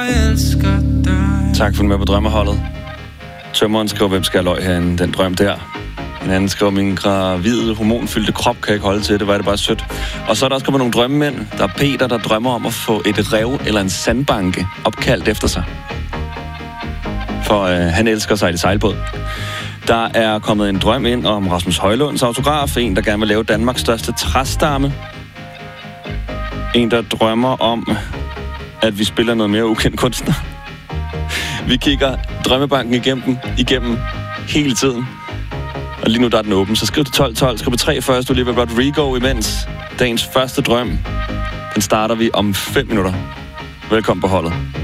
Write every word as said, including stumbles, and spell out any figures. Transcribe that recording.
jeg elsker dig. Tak for den med på drømmeholdet. Tømmeren skriver, hvem skal have løg herinde, den drøm der. En anden skriver, min gravide, hormonfyldte krop kan jeg ikke holde til, det var det bare sødt. Og så er der også kommet nogle drømmemænd. Der er Peter, der drømmer om at få et rev eller en sandbanke opkaldt efter sig. For øh, han elsker sig i det sejlbåd. Der er kommet en drøm ind om Rasmus Højlunds autograf. En, der gerne vil lave Danmarks største træstamme. En, der drømmer om, at vi spiller noget mere ukendt kunstner. Vi kigger drømmebanken igennem, igennem hele tiden. Og lige nu der er den åben. Så skriv til tolv tolv, skriv på tre først, du lige vil blot rego imens. Dagens første drøm, den starter vi om fem minutter. Velkommen på holdet.